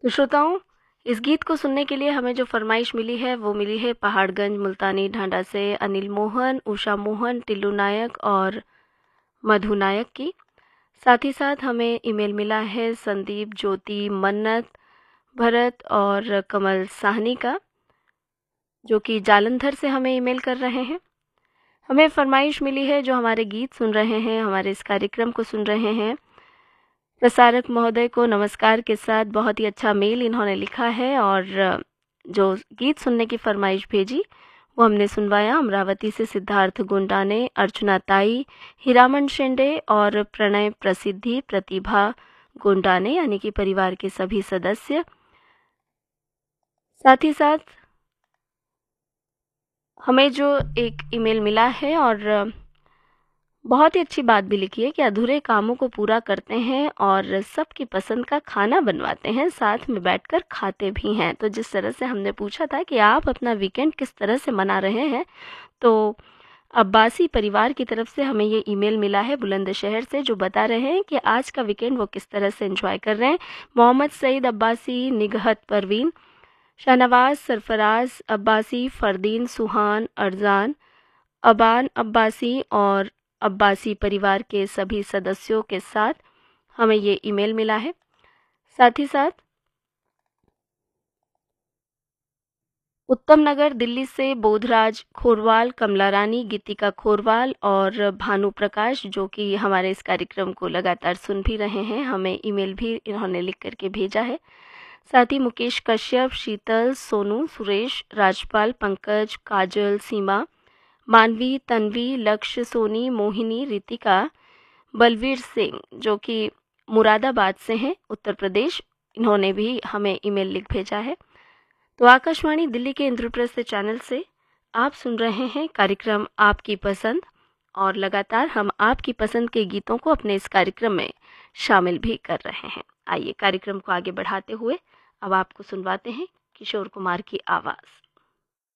तो श्रोताओं, इस गीत को सुनने के लिए हमें जो फरमाइश मिली है वो मिली है पहाड़गंज मुल्तानी ढांढा से अनिल मोहन, उषा मोहन, टिल्लू नायक और मधु नायक की। साथ ही साथ हमें ईमेल मिला है संदीप, ज्योति, मन्नत, भरत और कमल साहनी का, जो कि जालंधर से हमें ईमेल कर रहे हैं। हमें फरमाइश मिली है, जो हमारे गीत सुन रहे हैं, हमारे इस कार्यक्रम को सुन रहे हैं, प्रसारक महोदय को नमस्कार के साथ बहुत ही अच्छा मेल इन्होंने लिखा है और जो गीत सुनने की फरमाइश भेजी वो हमने सुनवाया। अमरावती से सिद्धार्थ गुंडा ने, अर्चना ताई, हीरामन शेंडे और प्रणय प्रसिद्धि प्रतिभा गुंडा ने, यानी कि परिवार के सभी सदस्य। साथ ही साथ हमें जो एक ईमेल मिला है और बहुत ही अच्छी बात भी लिखी है कि अधूरे कामों को पूरा करते हैं और सबकी पसंद का खाना बनवाते हैं, साथ में बैठकर खाते भी हैं। तो जिस तरह से हमने पूछा था कि आप अपना वीकेंड किस तरह से मना रहे हैं, तो अब्बासी परिवार की तरफ से हमें ये ईमेल मिला है बुलंदशहर से, जो बता रहे हैं कि आज का वीकेंड वो किस तरह से एंजॉय कर रहे हैं। मोहम्मद सईद अब्बासी, निगहत परवीन, शाहनवाज सरफराज अब्बासी, फरदीन, सुहान, अरजान, अबान अब्बासी और अब्बासी परिवार के सभी सदस्यों के साथ हमें ये ईमेल मिला है। साथ ही साथ उत्तम नगर दिल्ली से बोधराज खोरवाल, कमला रानी, गीतिका खोरवाल और भानु प्रकाश, जो कि हमारे इस कार्यक्रम को लगातार सुन भी रहे हैं, हमें ईमेल भी इन्होंने लिख करके भेजा है। साथ ही मुकेश कश्यप, शीतल, सोनू, सुरेश, राजपाल, पंकज, काजल, सीमा, मानवी, तन्वी, लक्ष्य, सोनी, मोहिनी, रितिका, बलवीर सिंह, जो कि मुरादाबाद से हैं, उत्तर प्रदेश, इन्होंने भी हमें ईमेल लिख भेजा है। तो आकाशवाणी दिल्ली के इंद्रप्रस्थ चैनल से आप सुन रहे हैं कार्यक्रम आपकी पसंद, और लगातार हम आपकी पसंद के गीतों को अपने इस कार्यक्रम में शामिल भी कर रहे हैं। आइए कार्यक्रम को आगे बढ़ाते हुए अब आपको सुनवाते हैं किशोर कुमार की आवाज़।